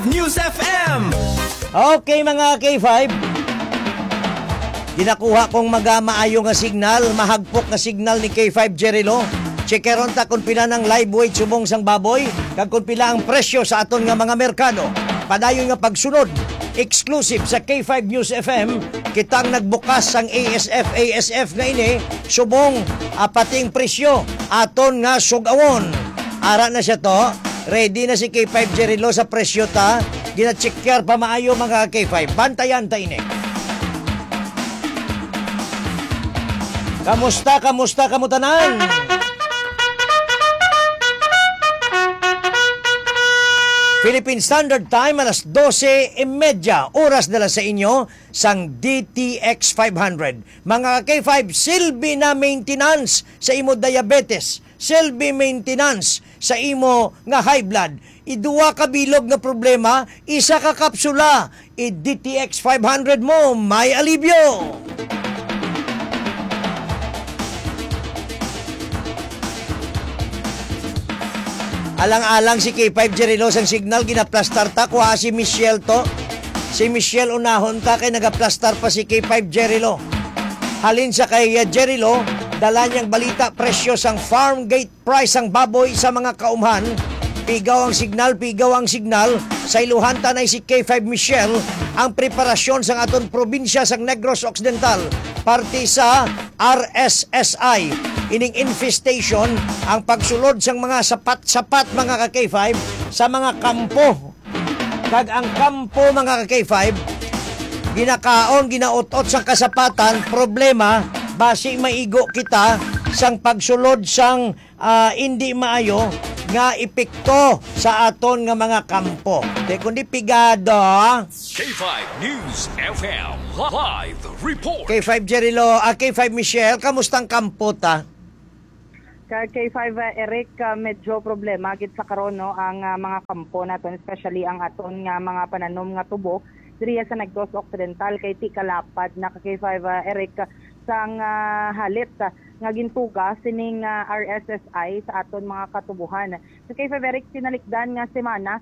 News FM. Okay mga K5, ginakuha kong maayo nga signal, mahagpok nga signal ni K5 Jerilo. Checkeron ta kung pila ng live weight subong sang baboy, kag kung pila ang presyo sa aton nga mga merkado. Padayon nga pagsunod, exclusive sa K5 News FM, kitang nagbukas ang ASF nga ini, subong apating presyo, aton nga sugawon. Ara na siya to, ready na si K5 Jerilo sa presyo ta, gina-checker pa maayo mga K5. Bantayan ta ini. Kamusta kamutanan? Philippine Standard Time alas 12:30 oras dala sa inyo sang DTX 500. Mga K5, silbi na maintenance sa imo diabetes, silbi maintenance sa imo nga high blood. Iduwa ka bilog nga problema, isa ka kapsula, i-DTX 500 mo, may alibyo. Alang-alang si K5 Jerilo sang signal, ginaplastar ta, kuha si Michelle to. Si Michelle unahon ta, kay nagaplastar pa si K5 Jerilo. Halin sa kay Jerilo, dala niyang balita presyo sang farm gate price ang baboy sa mga kaumhan. Pigaw ang signal. Sa iluhan tanay si K5 Michelle ang preparasyon sang aton probinsya sang Negros Occidental. Parte sa RSSI. Ining infestation ang pagsulod sang mga sapat mga ka-K5 sa mga kampo. Kag ang kampo mga ka-K5, ginautot sang kasapatan, problema, basi maigo kita sang pagsulod sang hindi maayo nga epekto sa aton nga mga kampo. De kundi pigado. K5 News FM live report. K5 Jerilo, K5 Michelle, kamustang kampo ta? K5 Eric, medyo problema gid sa karon no ang mga kampo naton, especially ang aton nga mga pananom nga tubo diriya sa Negros Occidental kay ti kalapad na K5 Eric sang halit nga gintuga sining RSSI sa aton mga katubuhan. Sa K5 Eric sinalikdan nga semana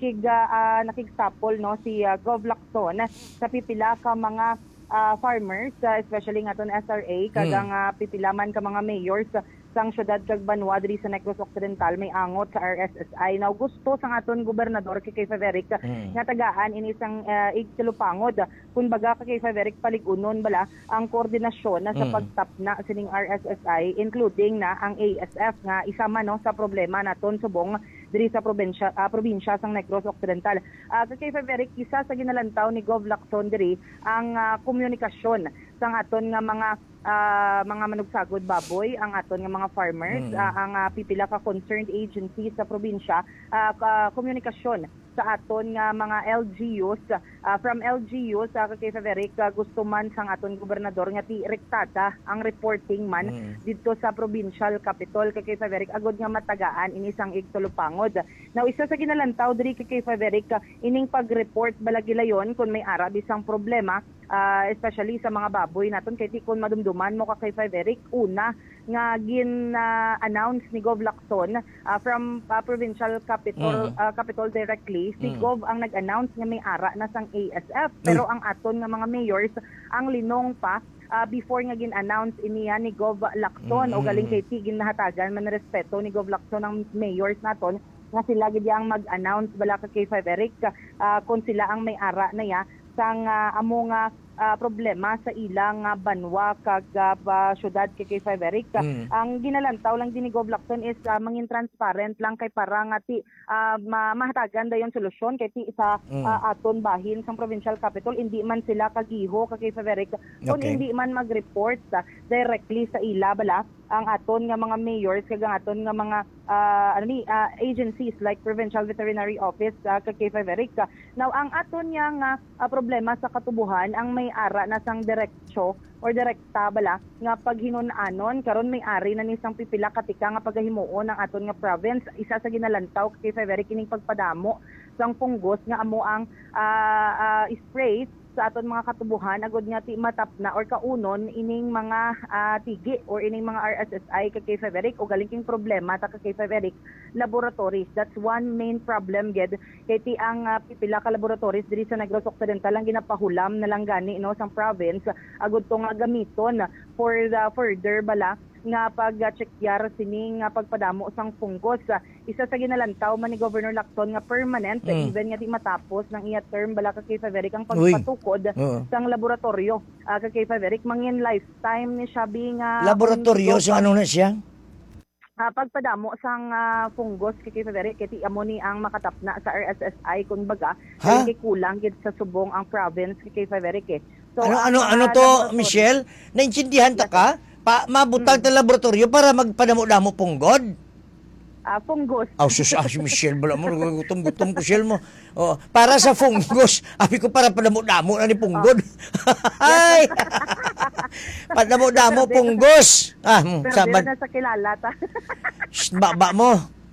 nakigsapol no si Gov Lacson sa pipila ka mga farmers, especially nga aton SRA kagang pipilaman ka mga mayors sang syudad kag Banwa diri sa Negros Occidental may angot sa RSSI. Now gusto sang aton gobernador kay Faveric nga tagaan ini sang igtilupangod kun baga kay Faveric paligunon bala ang koordinasyon na sa pagtapna sining RSSI, including na ang ASF nga isa man no sa problema naton subong diri sa probinsya sang Negros Occidental. Kay Faveric, isa sa ginalantaw ni Gov Lacson diri ang komunikasyon sang aton nga mga manugsagod baboy, ang aton nga mga farmers, ang pipila ka concerned agencies sa probinsya, komunikasyon sa aton nga mga LGUs, from LGUs kay Faveric, gusto man sang aton gobernador nga ti rektata ang reporting man dito sa provincial capital kay Faveric agod nga matagaan ini sang igtulupangod. Now isa sa ginalantaw diri kay Faveric, ining pag-report balagilayon kung may ara bisang problema, especially sa mga baboy naton kay ti kun madumduman mo kay Faveric, una nga gin-announce ni Gov Lacson from provincial capital directly. Si Gov ang nag-announce nga may ara na sang ASF, pero ang aton nga mga mayors ang linong pa before nga gin-announce iniya ni Gov Lacson o galing kay ti ginahatagan man respeto ni Gov Lacson ang mayors naton nga sila gid ang mag-announce bala kay Faveric kung sila ang may ara na ya sang amo nga problema sa ilang Banwa kag syudad kay Faveric. Ang ginalantaw lang din ni Gov Lacson is mangin transparent lang kay para nga ti mahatagan dayon solusyon kay ti sa aton bahin sang provincial capital, hindi man sila kagiho kay Faveric kung hindi man mag-report directly sa ila bala ang aton nga mga mayors kag ang aton nga mga agencies like Provincial Veterinary Office kay Faveric. Now ang aton nga problema sa katubuhan ang may ara na sang diretsyo or direkta bala nga paghinunanon karon may ari na ni sang pipila katika nga pagahimuon ang aton nga province. Isa sa ginalantaw kay Faveric kining pagpadamo sang punggos nga amo ang spray sa aton mga katubuhan agud nga ti matap na or kaunon ining mga tigi or ining mga RSSI kay K5 Eric o galingking problema ta kay K5 Eric laboratories. That's one main problem ged kay ti ang pipila ka laboratories diri sa Negros Occidental ang ginapahulam na lang gani no sang province agud to nga gamiton for the further bala nga pag-checkyar sining pagpadamo sang fungus. Isa sa ginalantaw man ni Governor Lacson nga permanent even nga di matapos ng iya term bala ka K5 Eric ang pagpatukod sang laboratorio ka K5 Eric mangin lifetime ni siya being laboratorio so ano na siya? Pagpadamo sang fungus kay K5 Eric kay amo ni ang makatapna sa RSSI kun baga kay kulang gid sa subong ang province kay K5 Eric eh. So ano to Michelle? Naintindihan ta ka? Mabutang ta laboratorio para magpadamo-damo punggod. Fungus. Sus, Michelle, bala mo, gutom ko Michelle mo. Para sa fungus, abi ko para padamo-damo na ni punggod. Ay! Padamo-damo punggos. Pero na sa kilala ta. Baba mo.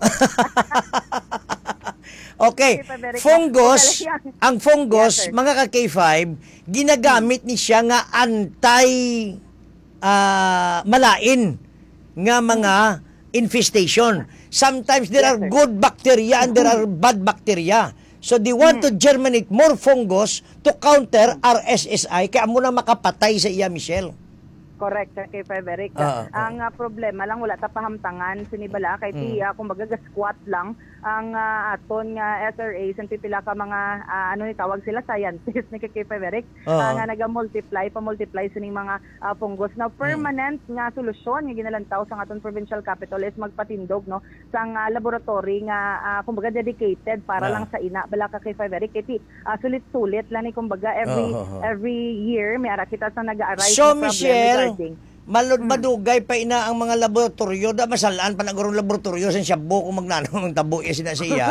Okay, fungus, ang fungus, mga ka-K5, ginagamit ni siya nga malain nga mga infestation. Sometimes there are good bacteria and there are bad bacteria. So they want to germinate more fungus to counter RSSI kaya mo na makapatay sa iya, Michelle. Correct, kay Eric. Ang problema lang wala ta pahamtangan sinibala kay ti kumbaga squat lang ang aton nga SRA sa pipila ka mga ano ni tawag sila scientists ni kay Eric nga naga-multiply sining mga fungus na permanent nga solusyon nga ginalantaw sa aton provincial capital is magpatindog no sang laboratory nga kumbaga dedicated para lang sa ina bala ka kay Eric kay sulit-sulit lang ni kumbaga every year may ara kita sa naga-arise so, na problem Michelle, madugay pa ina ang mga laboratorio da masalaan pa nagurong laboratorio sa Shabu kung magnanong tabo iya sina siya.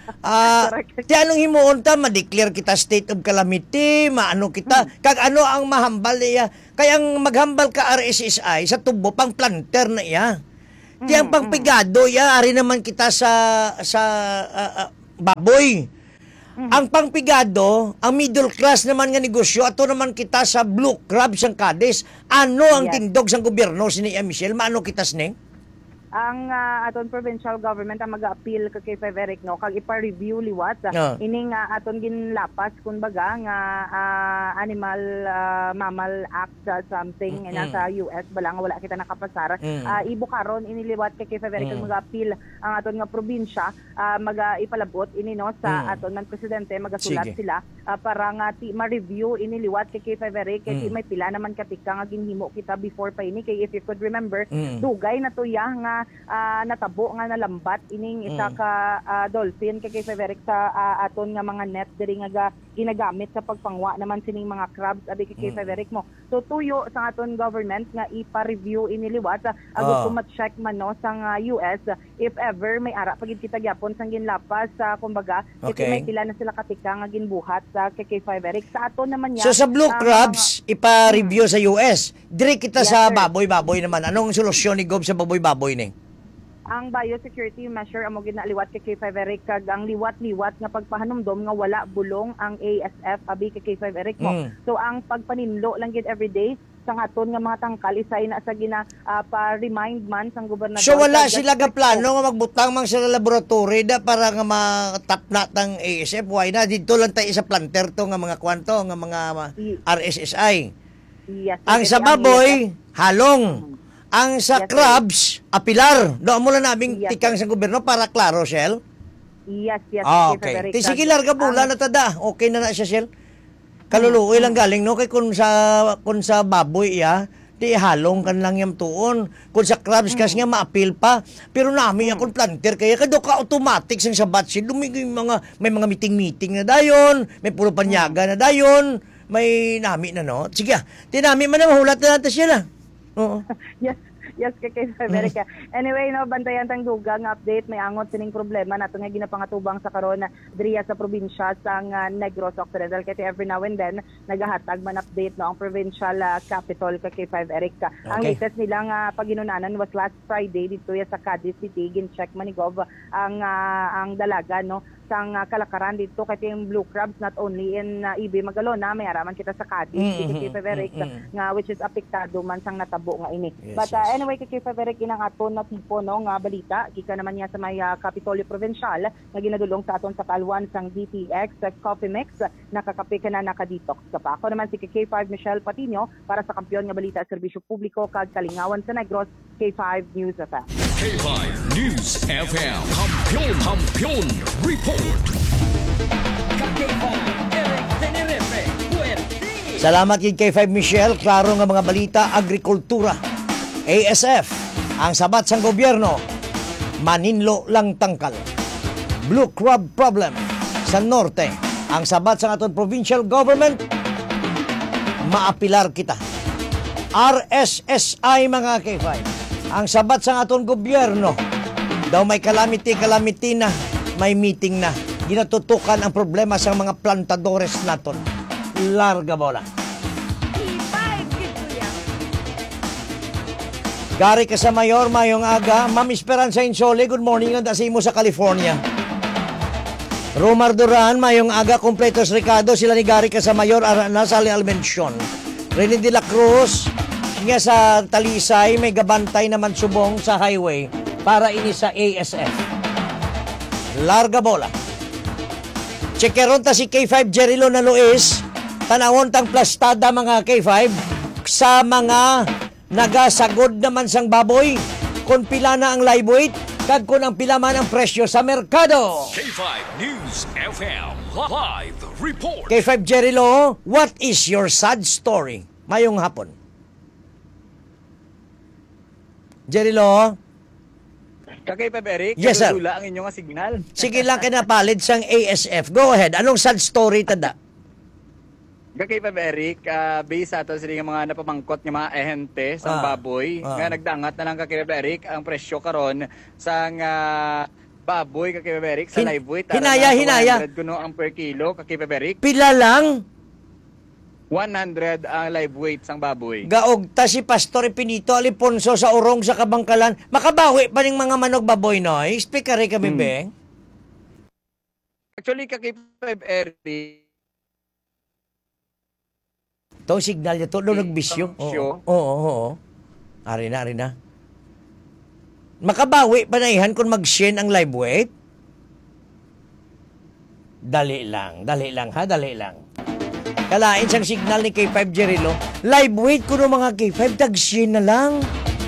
Ti anong himuon ta ma-declare kita state of calamity, maano kita kag ano ang mahambal iya kay ang maghambal ka RSSI sa tubo pang planter na iya. Ti ang pangpigado iya ari naman kita sa baboy. Ang pangpigado, ang middle class naman nga negosyo, ato naman kita sa blue crab sang Cadiz. Ano ang tindog sang gobyerno sini Michelle? Maano kita sini? Ang aton provincial government ang mag-appeal kay Eric no kag ipa-review liwat ining aton ginlapas kumbaga nga animal mammal act something na sa US bala nga wala kita nakapasar ibukaron ini liwat kay Eric ang mag-appeal ang aton nga probinsya ipalabot ini no sa aton man presidente magasulat sila para nga ma-review ini liwat kay Eric kay may pila naman katika nga ginhimo kita before pa ini kay if you could remember dugay na tuya nga natabo nga nalambat ining isa ka dolphin kay Eric sa aton nga mga net diri nga ginagamit sa pagpangwa naman sining mga crabs abi kay Eric mo. So tuyo sa aton government nga ipa-review iniliwat agud ko ma-check man no sang US if ever may ara pagid kita gyapon sang ginlapas kumbaga may pila na sila katika nga ginbuhat sa kay Eric sa aton naman So sa blue crabs ipa-review sa US. Diri kita sa baboy-baboy naman. Anong solusyon ni Gob sa baboy-baboy ni? Ang biosecurity measure amo ginaliwat kay Eric kag ang liwat-liwat nga pagpahanumdom nga wala bulong ang ASF abi kay Eric mo. So ang pagpaninlo lang gid everyday sang aton nga mga tangkal isay na sa gina pa-remind man sang gobernador. So wala sila ga plano nga magbutang mang sila laboratory da para nga matapna tang ASF why na dito lang tayo sa planter to nga mga kwanto nga mga RSSI. Yes, ang sa baboy halong. Ang sa crabs, apilar. Doon mo lang naming tikang sa gobyerno para klaro, Shell? Yes. Okay. Sige, larga bula na tada. Okay na siya, Shell. Kaluluoy lang galing, no? Kay kung sa baboy, di halong kan lang yung tuon. Kung sa crabs, kasi nga maapil pa. Pero namin akong planter, kaya kado ka automatic sang sabat siya. May mga meeting na dayon, may puro panyaga na dayon, may nami na, no? Sige, tinami man na mahulat na natin siya, Oo. Yes, kay America. Anyway, no, bantayan tang dugang update may angot sining problema nato nga ginapangatubang sa karon diriya sa probinsya sang Negros Occidental kay every now and then nagahatag man update no ang provincial capital kay Eric. Ang latest nila nga paginunanan was last Friday dito sa Cadiz City gin check man ni Gov ang dalaga no sang kalakaran dito kay yung blue crabs not only in Ibi Magalona may araman kita sa Cadiz kay Feveric nga which is apektado man sang natabo nga ini. Yes, But yes. anyway kay Feveric inang aton na tipo no nga balita kika naman niya sa may Capitolio Provincial nga ginadulong sa aton sa kalwan sang DTX Coffee Mix nakakape ka na nakadetox ka pa. Ako naman si K5 Michelle Patino para sa kampiyon nga balita at serbisyo publiko kag Kalingawan sa Negros K5 News FM. K5 News FM. Kampiyon Report. K5 Eric Tenerife. Fuerte. Salamat kay K5 Michelle. Klaro nga mga balita, agrikultura. ASF, ang sabat sang gobyerno, maninlo lang tangkal. Blue crab problem sa norte, ang sabat sang aton provincial government, maapilar kita. RSSI mga K5, ang sabat sang aton gobyerno, daw may calamity na, may meeting na. Ginatutukan ang problema sa mga plantadores naton. Larga bola. Gari ka sa Mayor, mayong aga. Ma'am Esperanza Insole, good morning. Ang mo sa California. Romar Duran, mayong aga. Completos Ricardo, sila ni Gari ka sa Mayor, nasa Almension. Rene de la Cruz, nga sa Talisay, may gabantay naman subong sa highway para ini sa ASF. Larga bola. Chekeron ta si K5 Jerilo na Luis, tanawon tang plastada mga K5 sa mga nagasagod naman sang baboy kung pila na ang live weight kag kung ang pila man ang presyo sa merkado. K5 News FM. Live Report. K5 Jerilo, what is your sad story? Mayong hapon. Jerilo? Kakay pa, Eric. Yes, sir. Kadudula ang inyong signal. Sige lang kinapalid sang ASF. Go ahead. Anong sad story tada? Kakay pa, Eric. Based sa ito sila mga napamangkot ng mga ehente sa baboy. Nga nagdangat na lang kakay pa, Eric ang presyo karon sang baboy kakay pa, Eric sa live weight. Hinaya. 100 kuno ang per kilo kakay pa, Eric. Pila lang? 100 ang live weight sang baboy. Gaogta si Pastor Ipinito Aliponso sa urong sa Kabangkalan. Makabawi pa ning mga manog baboy no? Speaker kami beng. Actually kakay pa, Eric. Itong signal niya to, nagbisyo. Oo. Ari na. Makabawi pa na ihan kung mag-shin ang live weight? Dali lang ha, dali lang. Kalain siyang signal ni K5 Jerilo, live weight ko no mga K5, tag-shin na lang.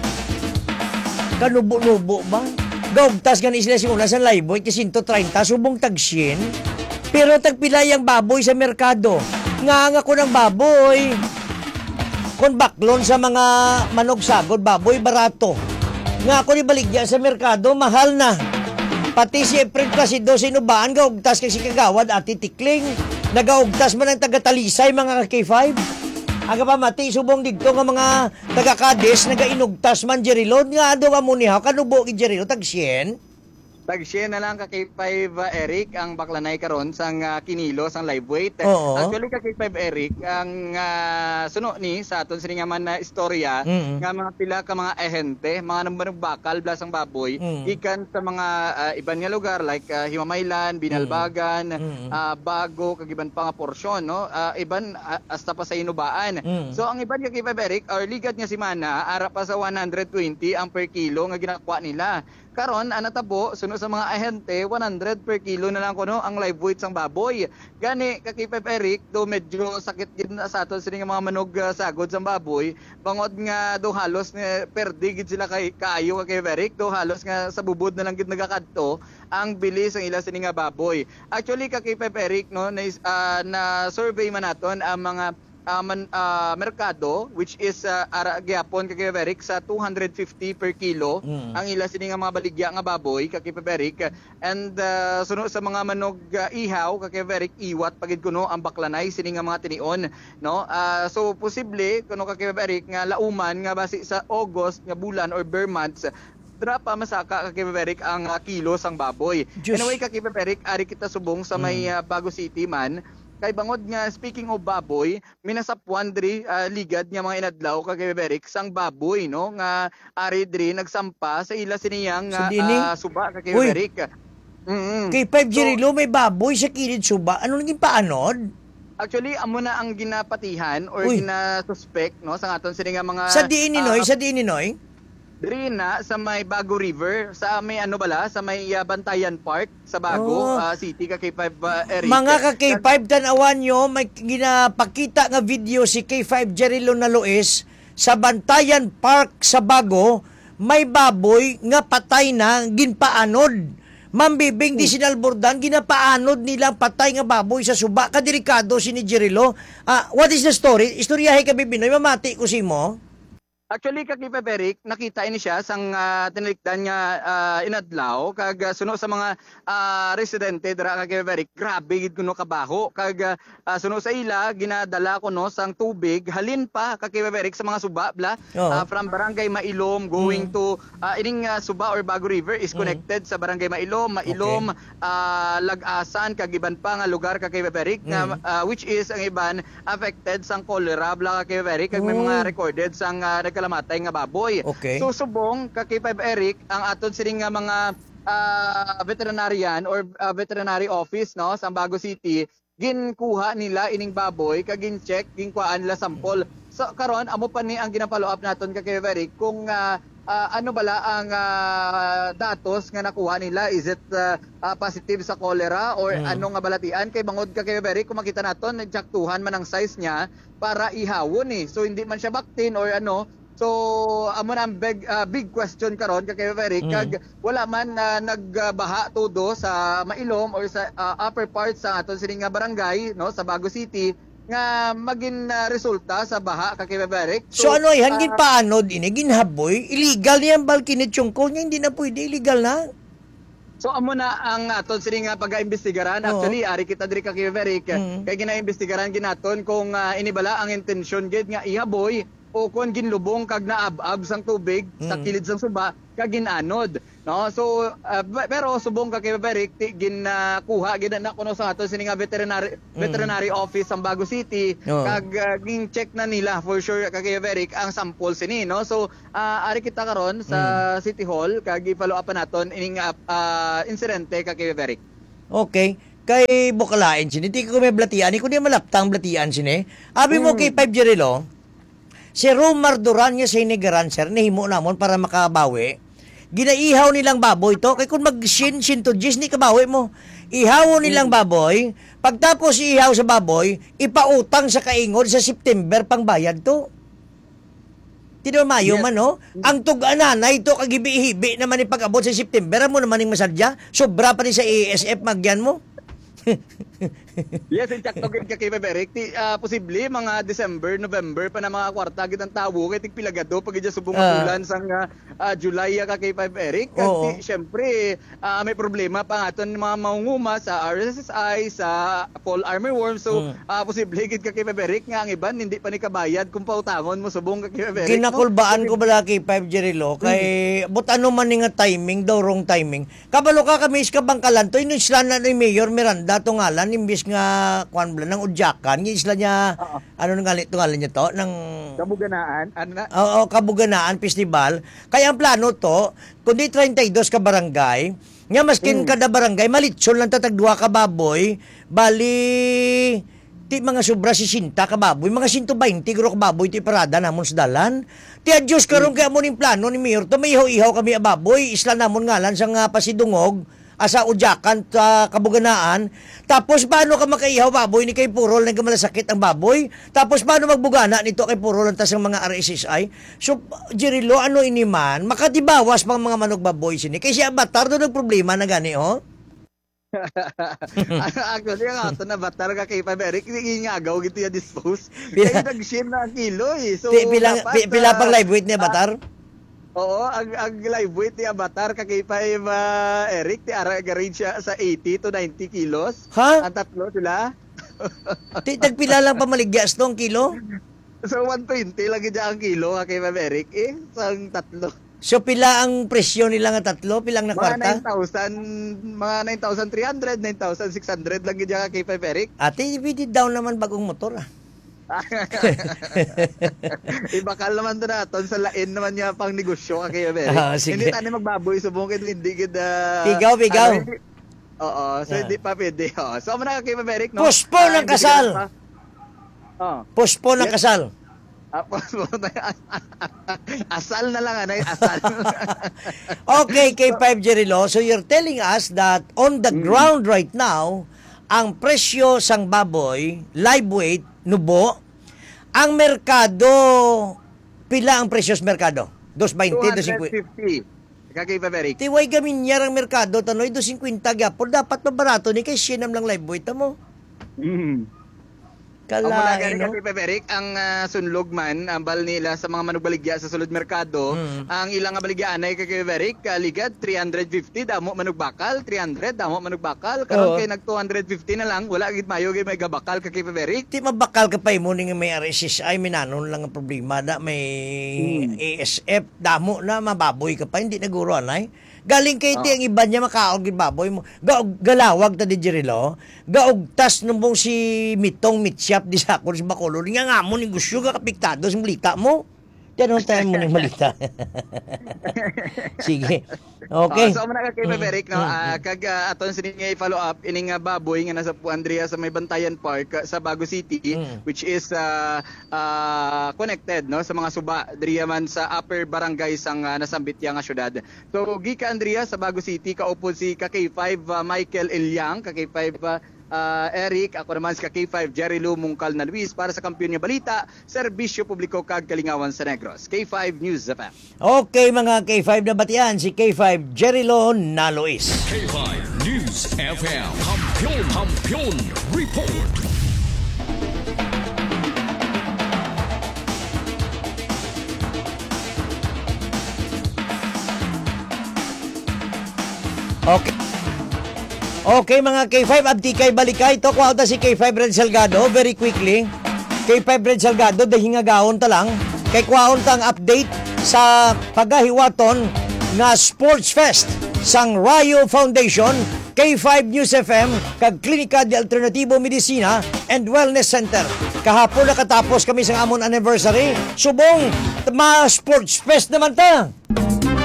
Kanubo-nubo ba? Gaugtas ganis sila simula sa live weight, 130, subong tag-shin. Pero tagpilay ang baboy sa merkado. Nga ko ng baboy. Kung baklon sa mga manog sagod, baboy barato. Nga ko ni baligya sa merkado, mahal na. Pati si Efren Placido sinubaan, gaugtas kay si Kagawad, Ati Tikling. Nagaugtas man ang taga-Talisay, mga K5. Aga pa mati, subong digto nga mga taga-Cadiz, nagainugtas man Jerilo. Nga do ka munihaw, kanubo ki Jerilo, tag-sien. Tag-share na lang kay 5 Eric ang baklanay karon sang kinilo sang live weight. Oo. Actually kay 5 Eric ang suno ni sa aton sini nga man na istorya nga mga pila ka mga ehente, mga number bakal blasang baboy ikan sa mga iban nga lugar like Himamaylan, Binalbagan, Bago kag iban pa nga porsyon no. Iban hasta pa sa Inubaan. So ang iban kay 5 Eric or ligad nga semana ara pa sa 120 ang per kilo nga ginakuha nila. Karon anatabo suno sa mga ahente 100 per kilo na lang kuno ang live weight sang baboy. Gani kakipep Eric do medyo sakit gid na sa aton sini nga mga manog sagod sang baboy. Bangod nga do halos nga perdi gid sila kay kaayo kay Eric do halos nga sa bubod na lang gid nagakadto ang bilis ang ila sini nga baboy. Actually kakipep Eric no na survey man naton ang mga merkado which is ara gyapon kay Eric sa 250 per kilo ang ila sini nga mga baligya nga baboy kay Eric and suno sa mga manog ihaw kay Eric iwat pagid kuno ang baklanay sini nga mga tinion no so posible kuno kay Eric nga lauman nga base sa August nga bulan or bare months dra pa masaka kay Eric ang kilo sang baboy. Anyway kay Eric ari kita subong sa may Bago City man kay bangod nga speaking of baboy minasapwan diri ligad nga mga inadlaw kay Eric sang baboy no nga ari diri nagsampa sa ila siniyang suba kay Eric Kay 5 Jirilo, may baboy sa kilid suba. Ano naging paanod? Actually, amo na ang ginapatihan or Uy. ginasuspect, no, sa aton sini nga mga Sa diin ni Noy, sa diin ni Noy? diri na sa may Bago River, sa may ano bala, sa may Bantayan Park sa Bago Oh. City ka K5 Eric. Mga ka K5, tanawan nyo, may ginapakita nga video si K5 Jerilo na Luis sa Bantayan Park sa Bago, may baboy nga patay na ginpaanod. Mambibing di sinalbordan, ginapaanod nilang patay nga baboy sa suba. Kadelikado si ni Jerilo. What is the story? Istoryahe ka, Bibinoy, mamati ko si mo. Actually, kag Eric, nakita ini siya sang tinilikdan nga inadlaw kag suno sa mga residente dira kag Eric, grabe gid kuno kabaho kag suno sa ila ginadala ko no sang tubig halin pa kag Eric sa mga suba bla from Barangay Mailom going to ining suba or Bago River is connected sa Barangay Mailom, Lag-asan kag iban pa nga lugar kag Eric nga which is ang iban affected sang cholera bla kag Eric kag may mga recorded sang kalamatay nga baboy. Okay. So subong ka K5 Eric ang aton sining nga mga veterinarian or veterinary office no sa Bago City ginkuha nila ining baboy kag gin-check ginkuhaan nila sample. So karon amo pa ni ang gina-follow up naton ka K5 Eric kung ano bala ang datos nga nakuha nila, is it positive sa cholera or ano nga balatian kay bangod ka K5 Eric kung makita naton nagjaktuhan man ang size niya para ihawon so hindi man siya vaccine or ano. So amo na ang big question karon kay Eric kag wala man nagbaha todo sa Mailom or sa upper part sa aton sining nga barangay no sa Bago City nga magin resulta sa baha kay Eric. So ano hangin paanod ini ginhaboy, illegal niyan balkinit chungkol niya, hindi na pwede, illegal na. So amo na ang aton sining nga pag-iimbestigaran. Actually ari kita diri kay Eric kay gina-imbestigaran ginaton kung inibala ang intensyon gid nga ihaboy o kung ginlubong kag naab-ab sang tubig sa kilid sang suba kag ginanod no. So pero subong ka kay Eric ginakuha gid na kuno sa ato sini nga veterinary office sa Bago City kag gin-check na nila for sure kay Eric ang sample sini no. So ari kita karon sa City Hall kag i-follow up naton ining insidente kay Eric. Okay. Kay Bukalain sini, di ko may blatian, ko di malaptang blatian sini. Abi mo kay 5 Jerilo, si Romar Duran nga sa inigaran, sir, nahimo namon para makabawi. Ginaihaw nilang baboy to. Kaya kung mag-shin to gis, ni kabawi mo. Ihaw nilang baboy. Pagtapos ihaw sa baboy, ipautang sa kaingod sa September pang bayad to. Mayo man, no? Ang tug-ananay to kagibi-hibi naman ni pag-abot sa September, mo naman yung masadya. Sobra pa rin sa ASF, magyan mo. Yes, in check togid ka kay Eric. Posible mga December, November pa na mga kwarta gid ang tawo kay tigpilagado pag idya subong ulan sang July ka kay Eric. Kasi syempre may problema pa aton mga mangunguma sa RSSI, sa fall armyworm. So posible gid ka kay Eric nga ang iban hindi pa ni kabayad kung pautangon mo subong ka kay Eric. Kinakulbaan ko bala kay 5 Jerilo kay but ano man ni nga timing daw, wrong timing. Kabalo ka kami sa bangkalan to ino isla na ni Mayor Miranda to ngalan imbis nga kwan bla nang udyakan ni isla niya ano nang ngalan niya to ng Kabuganaan ano na? Oo, Kabuganaan Festival. Kaya ang plano to kundi 32 ka barangay nga maskin kada barangay malitsyon lang tatagduha ka baboy bali ti mga sobra 60 ka baboy, mga 120 guro ka baboy ti parada namon sa dalan. Ti adjust karon kay amon ning plano ni Mayor to may ihaw kami a baboy, isla namon ngalan sa nga pasidungog asa udyakan sa Kabuganaan. Tapos paano ka makaihaw baboy ni kay puro lang malasakit ang baboy? Tapos paano magbugana nito kay puro lang tas ang mga RSSI? So Jerilo ano ini man makatibawas pang mga manog baboy sini kay siya batar do problema na gani Actually, ang ato na batar ka kay Eric, hindi nga agaw gito yung dispose. Kaya nag-share na ang kilo So, pila pang live weight niya batar? Oo, ang live weight ni Avatar kay 5 Eric, ti ara-garage siya sa 80 to 90 kilos. Ha? Ang tatlo sila. Tagpila lang pamaligya stong kilo? So 120 lagi dyan ang kilo kay 5 Eric sang tatlo. So pila ang presyo nila nga tatlo? Pilang na kwarta? Mga 9,300, 9,600 lagi dyan kay 5 Eric. Ate, ibigit down naman bagong motor Ibakal naman to naton sa lain naman niya pang negosyo kay Eric. Hindi tani magbaboy subong kay hindi gid Bigaw. Oo, so Yeah. hindi pa pwede. Oh. So muna kay Eric, no? Postpone ang Hindi kasal. ka pa- Oh. Postpone ang kasal. Asal na lang, ano? Asal. Okay, K5 Jerry Lo, so you're telling us that on the ground right now, ang presyo sang baboy, live weight, nubo, ang merkado, pila ang presyo sa merkado? 220, 250. 250. Kay Eric. Tiway gamin niya ang merkado, tanoy 250 gyapon, dapat mabarato ni kay siyam lang live weight mo. Ang mula Kalain, no? kay Eric, ang sunlog man, ang bal nila sa mga manugbaligya sa sulod merkado, ang ilang baligyan ay kay Eric, ligad 350, damo manugbakal, 300, damo manugbakal, karon Oo. kay nag 250 na lang, wala gid mayo gid may gabakal kay Eric. Ti mabakal ka pa mo ning may RSSI, minanon lang ang problema da may ASF, damo na mababoy ka pa, hindi naguro anay. Galing kay ti ang iba niya makaog gid baboy mo. Galawag ta di Jirilo. Gaog tas numbong si Mitong Mitsyap di sa ako sa Bacolod nga nga mo ni gusto ka kapiktado sa malita mo. Tanong tayo mo ng malita. Sige. Okay. So muna kay Eric, no? Kag aton sini nga i-follow up ining baboy nga nasa Andrea sa may Bantayan Park sa Bago City, which is connected, no, sa mga suba diriya man sa upper barangay sang nasambit yang syudad. So gika Andrea sa Bago City kaupo si K5 Michael Ilyang, K5 Eric, ako naman si K5 Jerry Lu Mungkal na Luis para sa Kampiyon nga Balita, Serbisyo Publiko kag Kalingawan sa Negros. K5 News FM. Okay mga K5 na batian si K5 Jerry Lo na Luis. K5 News FM. Kampiyon Report. Okay. Okay mga K5, abdi kay balikay to kuha ta si K5 Red Salgado very quickly. K5 Red Salgado dahinga gahon ta lang kay kuhaon tang update sa pagahiwaton nga Sports Fest sang Rayo Foundation, K5 News FM kag Klinika de Alternativo Medicina and Wellness Center. Kahapon nakatapos kami sa amon anniversary. Subong ma Sports Fest naman ta.